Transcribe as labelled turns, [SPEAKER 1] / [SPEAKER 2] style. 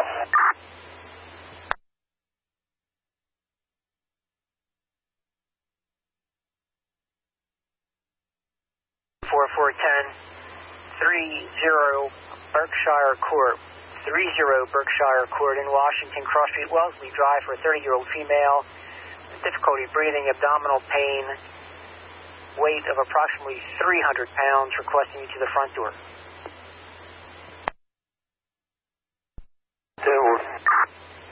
[SPEAKER 1] Berkshire Court. 30 Berkshire Court in Washington, Cross Street, Wellesley Drive, for a 30-year-old female. Difficulty breathing, abdominal pain, weight of approximately 300 pounds, requesting you to the front door.